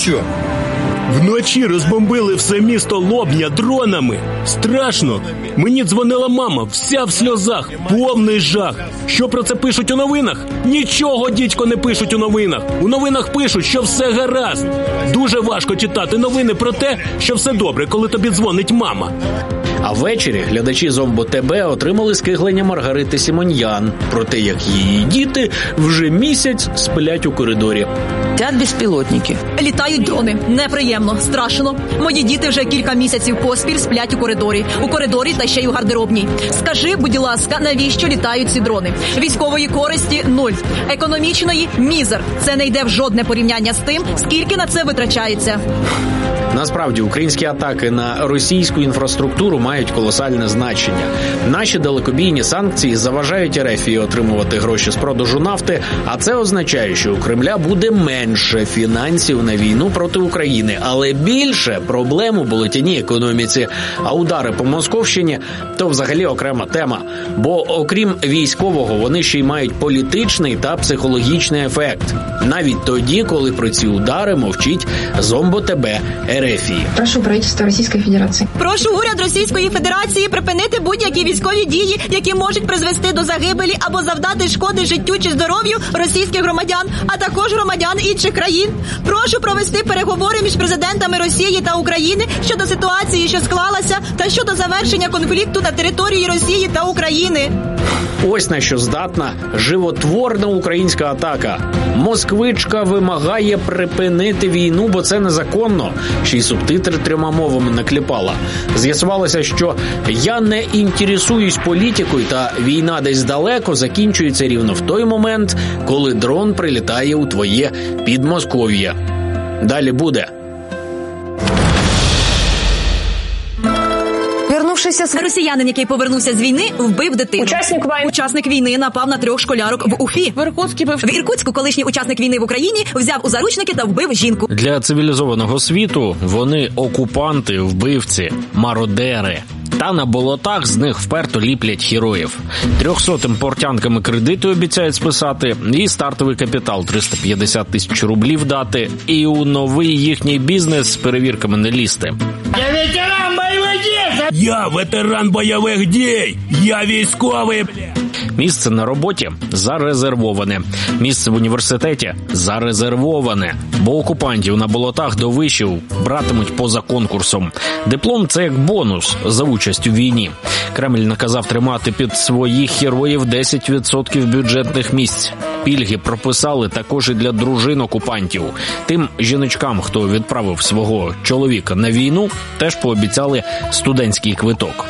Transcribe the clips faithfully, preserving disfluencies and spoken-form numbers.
що? Вночі розбомбили все місто Лобня дронами. Страшно. Мені дзвонила мама, вся в сльозах, повний жах. Що про це пишуть у новинах? Нічого, дідько, не пишуть у новинах. У новинах пишуть, що все гаразд. Дуже важко читати новини про те, що все добре, коли тобі дзвонить мама. А ввечері глядачі Зомбо-ТБ отримали скиглення Маргарити Сімоньян про те, як її діти вже місяць сплять у коридорі. Летять безпілотники. Літають дрони. Неприємно, страшно. Мої діти вже кілька місяців поспіль сплять у коридорі. У коридорі та ще й у гардеробній. Скажи, будь ласка, навіщо літають ці дрони? Військової користі – нуль. Економічної – мізер. Це не йде в жодне порівняння з тим, скільки на це витрачається. Насправді, українські атаки на російську інфраструктуру мають колосальне значення. Наші далекобійні санкції заважають РФ отримувати гроші з продажу нафти, а це означає, що у Кремля буде менше фінансів на війну проти України, але більше проблем у болотяній економіці. А удари по Московщині – то взагалі окрема тема. Бо окрім військового, вони ще й мають політичний та психологічний ефект. Навіть тоді, коли про ці удари мовчить Зомбо-ТБ РФ. Прошу правительство Російської Федерації. Прошу уряд Російської Федерації припинити будь-які військові дії, які можуть призвести до загибелі або завдати шкоди життю чи здоров'ю російських громадян, а також громадян інших країн. Прошу провести переговори між президентами Росії та України щодо ситуації, що склалася, та щодо завершення конфлікту на території Росії та України. Ось на що здатна животворна українська атака. Москвичка вимагає припинити війну, бо це незаконно. Ще й субтитри трьома мовами накліпала. З'ясувалося, що «я не інтересуюсь політикою» та «війна десь далеко» закінчується рівно в той момент, коли дрон прилітає у твоє Підмосков'я. Далі буде. Росіянин, який повернувся з війни, вбив дитину. Учасник війни. Учасник війни напав на трьох школярок в Уфі. В Іркутську, в Іркутську колишній учасник війни в Україні взяв у заручники та вбив жінку. Для цивілізованого світу вони окупанти, вбивці, мародери. Та на болотах з них вперто ліплять героїв. Трьохсотим портянками кредити обіцяють списати, і стартовий капітал триста п'ятдесят тисяч рублів дати, і у новий їхній бізнес з перевірками не лізти. Я ветеран бойових дій! Я ветеран бойових дій! Я військовий, бля! Місце на роботі зарезервоване. Місце в університеті зарезервоване. Бо окупантів на болотах до вишів братимуть поза конкурсом. Диплом – це як бонус за участь у війні. Кремль наказав тримати під своїх героїв десять відсотків бюджетних місць. Пільги прописали також і для дружин окупантів. Тим жіночкам, хто відправив свого чоловіка на війну, теж пообіцяли студентський квиток.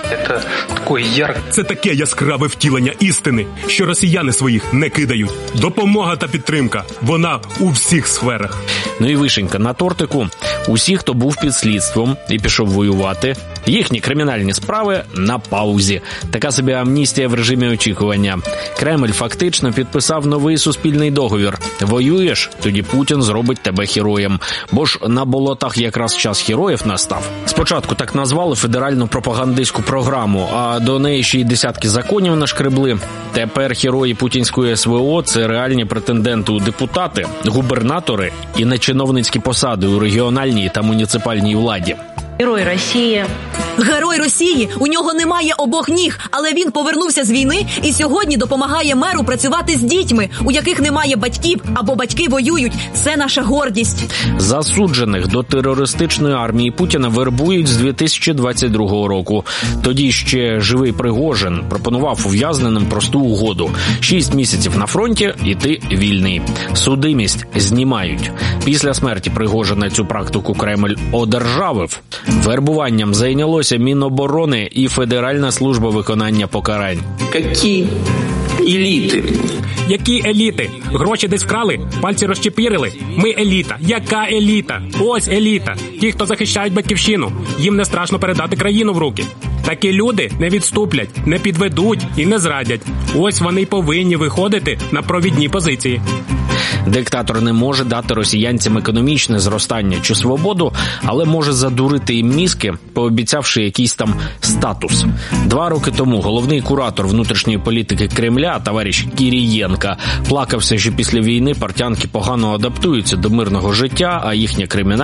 Це таке яскраве втілення істини, що росіяни своїх не кидають. Допомога та підтримка – вона у всіх сферах. Ну і вишенька на тортику. Усі, хто був під слідством і пішов воювати, їхні кримінальні справи на паузі. Така собі амністія в режимі очікування. Кремль фактично підписав новий суспільний договір. Воюєш, тоді Путін зробить тебе героєм. Бо ж на болотах якраз час героїв настав. Спочатку так назвали федеральну пропагандистську програму, а до неї ще й десятки законів нашкребли. Тепер герої путінської СВО – це реальні претенденти у депутати, губернатори і на чиновницькі посади у регіональній та муніципальній владі. Герой Росії. Герой Росії. У нього немає обох ніг, але він повернувся з війни і сьогодні допомагає меру працювати з дітьми, у яких немає батьків або батьки воюють. Це наша гордість. Засуджених до терористичної армії Путіна вербують з дві тисячі двадцять другого року. Тоді ще живий Пригожин пропонував ув'язненим просту угоду. Шість місяців на фронті і ти вільний. Судимість знімають. Після смерті Пригожина цю практику Кремль одержавив. Вербуванням зайнялося Міноборони і Федеральна служба виконання покарань. Які еліти? Які еліти? Гроші десь вкрали? Пальці розчепірили? Ми еліта. Яка еліта? Ось еліта. Ті, хто захищають батьківщину. Їм не страшно передати країну в руки. Такі люди не відступлять, не підведуть і не зрадять. Ось вони й повинні виходити на провідні позиції. Диктатор не може дати росіянцям економічне зростання чи свободу, але може задурити їм мізки, пообіцявши якийсь там статус. Два роки тому головний куратор внутрішньої політики Кремля, товариш Кірієнко, плакався, що після війни портянки погано адаптуються до мирного життя, а їхня кримінальна